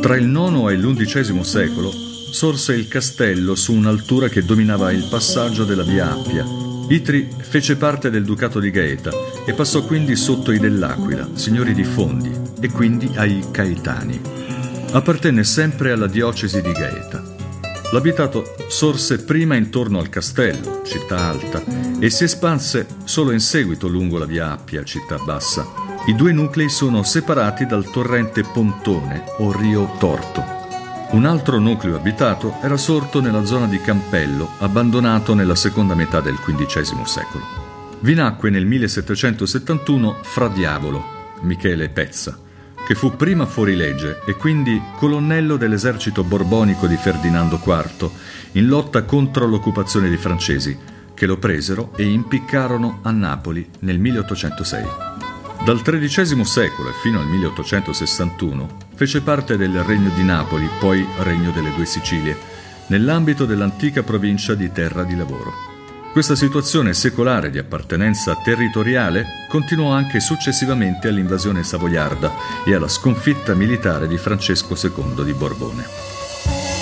Tra il IX e l'XI secolo sorse il castello su un'altura che dominava il passaggio della via Appia. Itri fece parte del ducato di Gaeta e passò quindi sotto i dell'Aquila, signori di Fondi, e quindi ai Caetani. Appartenne sempre alla diocesi di Gaeta. L'abitato sorse prima intorno al castello, città alta, e si espanse solo in seguito lungo la via Appia, città bassa. I due nuclei sono separati dal torrente Pontone o Rio Torto. Un altro nucleo abitato era sorto nella zona di Campello, abbandonato nella seconda metà del XV secolo. Vi nacque nel 1771 Fra Diavolo, Michele Pezza, che fu prima fuorilegge e quindi colonnello dell'esercito borbonico di Ferdinando IV in lotta contro l'occupazione dei francesi, che lo presero e impiccarono a Napoli nel 1806. Dal XIII secolo e fino al 1861 fece parte del Regno di Napoli, poi Regno delle Due Sicilie, nell'ambito dell'antica provincia di Terra di Lavoro. Questa situazione secolare di appartenenza territoriale continuò anche successivamente all'invasione savoiarda e alla sconfitta militare di Francesco II di Borbone.